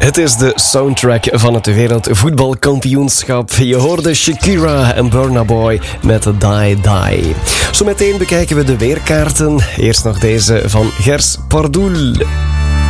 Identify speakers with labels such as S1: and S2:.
S1: Het is de soundtrack van het wereldvoetbalkampioenschap. Je hoorde Shakira en Burna Boy met Die Die. Zometeen bekijken we de weerkaarten. Eerst nog deze van Gers Pardoel.